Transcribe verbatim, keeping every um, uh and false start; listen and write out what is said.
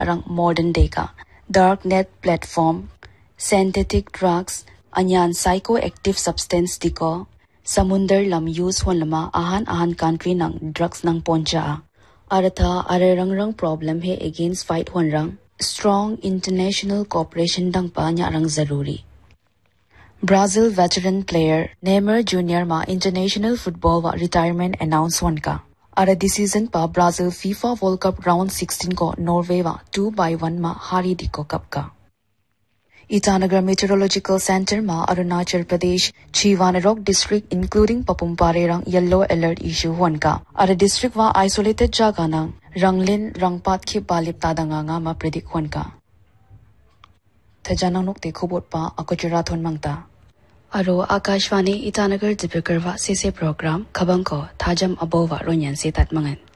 rang modern day ka darknet platform synthetic drugs anyan psychoactive substance diko samundar lam use hon lama ahan ahan country nang drugs nang poncha aratha are rang rang problem he against fight hon rang strong international cooperation dang pa nya rang zaruri. Brazil veteran player Neymar Junior ma international football wa retirement announce one ka. Ara decision pa Brazil FIFA World Cup round sixteen ko Norway wa two by one ma hari diko cup ka. Itanagar Meteorological Center ma Arunachal Pradesh Chiwanarok district including Papumpare rang yellow alert issue one ka. Ara district wa isolated jaga nang ranglin rangpat ki balip tadanga nga ma predict one ka. Tajanang nukte khubot pa ako jurathon mangta. Aro Akashvani Itanagar Dibrugarh wa sese program khabang ko thajam abova ronyan se tatmangan.